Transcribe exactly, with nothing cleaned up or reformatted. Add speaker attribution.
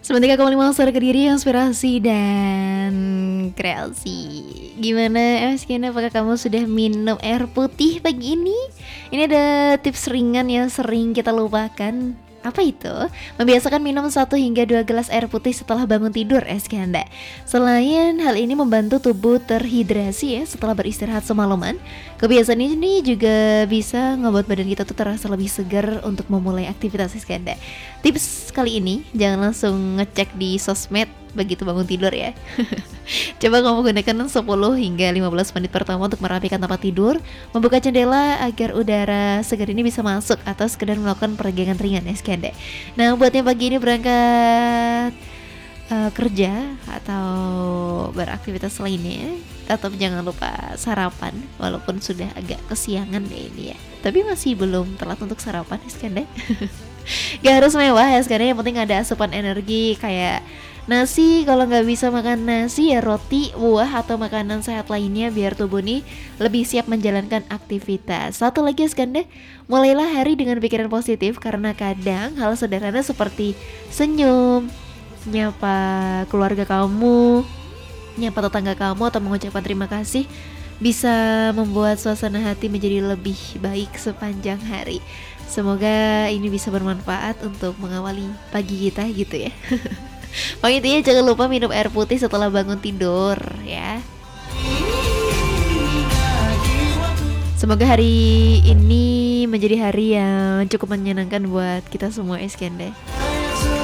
Speaker 1: Sementika kamu lima ke diri, inspirasi dan kreasi. Gimana Mas Kena, apakah kamu sudah minum air putih pagi ini? Ini ada tips ringan yang sering kita lupakan. Apa itu? Membiasakan minum satu hingga dua gelas air putih setelah bangun tidur, Eskanda. Selain hal ini membantu tubuh terhidrasi ya setelah beristirahat semalaman, kebiasaan ini juga bisa ngebuat badan kita tuh terasa lebih segar untuk memulai aktivitas, Eskanda. Tips kali ini jangan langsung ngecek di sosmed begitu bangun tidur ya. Coba kamu gunakan sepuluh hingga lima belas menit pertama untuk merapikan tempat tidur, membuka jendela agar udara segar ini bisa masuk, atau sekedar melakukan peregangan ringan ya Skanda. Nah, buat yang pagi ini berangkat uh, kerja atau beraktivitas lainnya, tetap jangan lupa sarapan walaupun sudah agak kesiangan deh ini ya. Tapi masih belum telat untuk sarapan ya Skanda. Gak harus mewah ya Skanda, yang penting ada asupan energi kayak nasi. Kalau nggak bisa makan nasi ya roti, buah, atau makanan sehat lainnya biar tubuh nih lebih siap menjalankan aktivitas. Satu lagi Skanda, mulailah hari dengan pikiran positif, karena kadang hal sederhana seperti senyum, nyapa keluarga kamu, nyapa tetangga kamu, atau mengucapkan terima kasih bisa membuat suasana hati menjadi lebih baik sepanjang hari. Semoga ini bisa bermanfaat untuk mengawali pagi kita gitu ya. Pokoknya intinya jangan lupa minum air putih setelah bangun tidur ya. Semoga hari ini menjadi hari yang cukup menyenangkan buat kita semua, Eskanda.